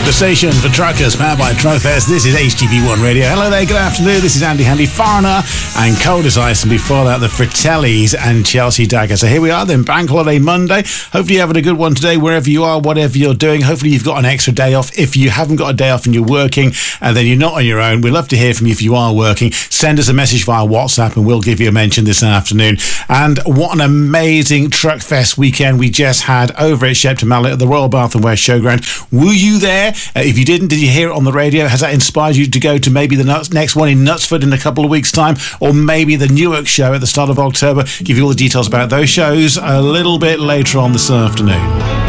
The station for truckers, powered by Truckfest. This is HTV1 Radio. Hello there, good afternoon. This is Andy Handy Foreigner and Cold as Ice. And before that, the Fratellis and Chelsea Dagger. So here we are then, Bank Holiday Monday. Hopefully you're having a good one today, wherever you are, whatever you're doing. Hopefully you've got an extra day off. If you haven't got a day off and you're working, and then you're not on your own, we'd love to hear from you if you are working. Send us a message via WhatsApp and we'll give you a mention this afternoon. And what an amazing Truckfest weekend we just had over at Shepton Mallet at the Royal Bath and West Showground. Were you there? If you didn't, did you hear it on the radio? Has that inspired you to go to maybe the next one in Knutsford in a couple of weeks' time, or maybe the Newark show at the start of October? Give you all the details about those shows a little bit later on this afternoon.